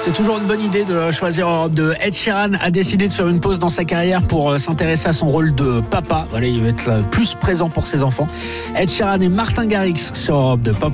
C'est toujours une bonne idée de choisir Europe 2. Ed Sheeran a décidé de faire une pause dans sa carrière pour s'intéresser à son rôle de papa. Voilà, il va être plus présent pour ses enfants. Ed Sheeran et Martin Garrix sur Europe 2 Pop.